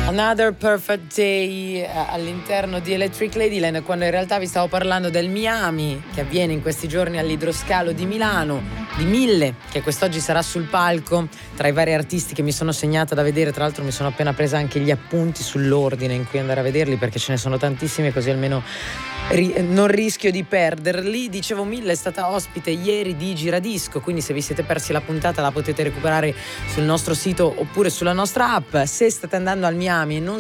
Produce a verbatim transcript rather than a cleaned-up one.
Another Perfect Day all'interno di Electric Ladyland, quando in realtà vi stavo parlando del Miami che avviene in questi giorni all'Idroscalo di Milano, di Mille che quest'oggi sarà sul palco tra i vari artisti che mi sono segnata da vedere. Tra l'altro mi sono appena presa anche gli appunti sull'ordine in cui andare a vederli, perché ce ne sono tantissimi, così almeno ri- non rischio di perderli. Dicevo, Mille è stata ospite ieri di Giradisco, quindi se vi siete persi la puntata la potete recuperare sul nostro sito oppure sulla nostra app. Se state andando al Miami e non